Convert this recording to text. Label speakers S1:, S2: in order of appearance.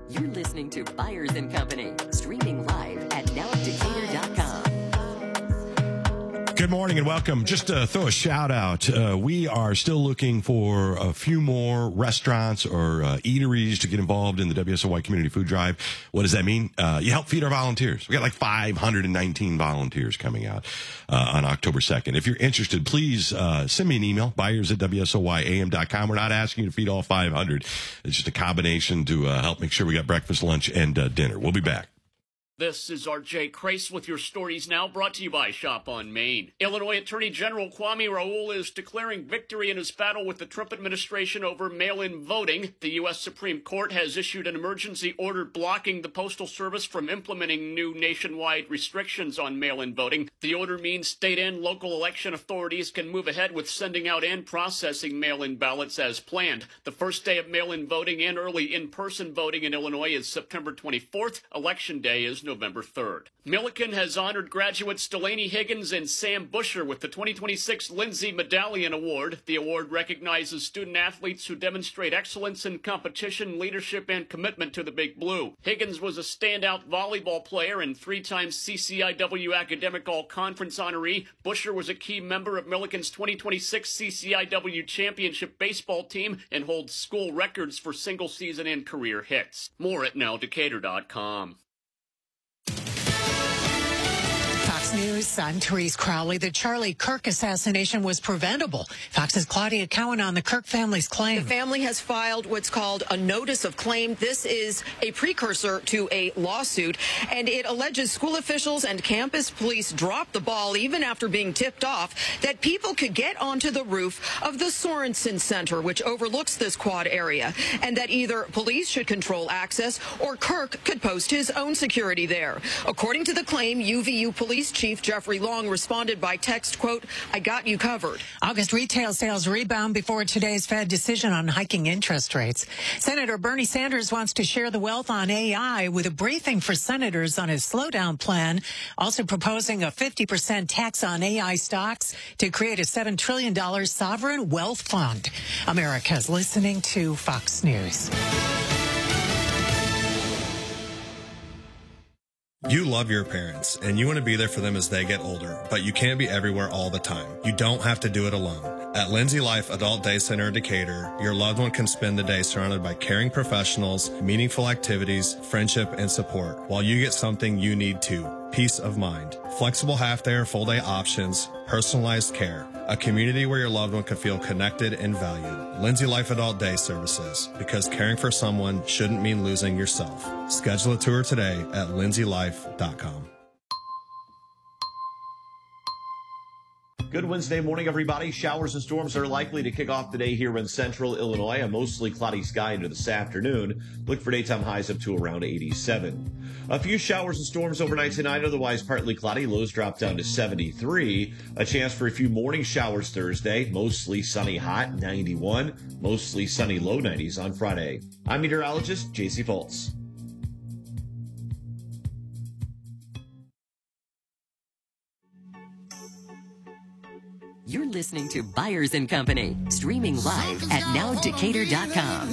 S1: You're listening to Byers & Company, streaming live at nowdecatur.com.
S2: Good morning and welcome. Just to throw a shout out, we are still looking for a few more restaurants or eateries to get involved in the WSOY Community Food Drive. What does that mean? You help feed our volunteers. We got like 519 volunteers coming out on October 2nd. If you're interested, please send me an email, byers@wsoyam.com. We're not asking you to feed all 500. It's just a combination to help make sure we got breakfast, lunch, and dinner. We'll be back.
S3: This is R.J. Crace with your stories now, brought to you by Shop on Main. Illinois Attorney General Kwame Raoul is declaring victory in his battle with the Trump administration over mail-in voting. The U.S. Supreme Court has issued an emergency order blocking the Postal Service from implementing new nationwide restrictions on mail-in voting. The order means state and local election authorities can move ahead with sending out and processing mail-in ballots as planned. The first day of mail-in voting and early in-person voting in Illinois is September 24th. Election Day is November 3rd. Milliken has honored graduates Delaney Higgins and Sam Busher with the 2026 Lindsay Medallion Award. The award recognizes student athletes who demonstrate excellence in competition, leadership, and commitment to the Big Blue. Higgins was a standout volleyball player and three-time CCIW Academic All-Conference honoree. Busher was a key member of Milliken's 2026 CCIW Championship baseball team and holds school records for single-season and career hits. More at nowdecatur.com.
S4: Fox News, I'm Therese Crowley. The Charlie Kirk assassination was preventable. Fox's Claudia Cowan on the Kirk family's claim.
S5: The family has filed what's called a notice of claim. This is a precursor to a lawsuit, and it alleges school officials and campus police dropped the ball even after being tipped off that people could get onto the roof of the Sorensen Center, which overlooks this quad area, and that either police should control access or Kirk could post his own security there. According to the claim, UVU Police Chief Jeffrey Long responded by text, quote, "I got you covered."
S4: August retail sales rebound before today's Fed decision on hiking interest rates. Senator Bernie Sanders wants to share the wealth on AI with a briefing for senators on his slowdown plan, also proposing a 50% tax on AI stocks to create a $7 trillion sovereign wealth fund. America's listening to Fox News.
S6: You love your parents, and you want to be there for them as they get older, but you can't be everywhere all the time. You don't have to do it alone. At Lindsay Life Adult Day Center in Decatur, your loved one can spend the day surrounded by caring professionals, meaningful activities, friendship, and support, while you get something you need too: peace of mind. Flexible half-day or full-day options, personalized care, a community where your loved one can feel connected and valued. Lindsay Life Adult Day Services, because caring for someone shouldn't mean losing yourself. Schedule a tour today at lindsaylife.com.
S7: Good Wednesday morning, everybody. Showers and storms are likely to kick off the day here in central Illinois. A mostly cloudy sky into this afternoon. Look for daytime highs up to around 87. A few showers and storms overnight tonight, otherwise partly cloudy. Lows drop down to 73. A chance for a few morning showers Thursday. Mostly sunny hot, 91. Mostly sunny low 90s on Friday. I'm meteorologist JC Foltz.
S1: You're listening to Byers & Company, streaming live at nowdecatur.com.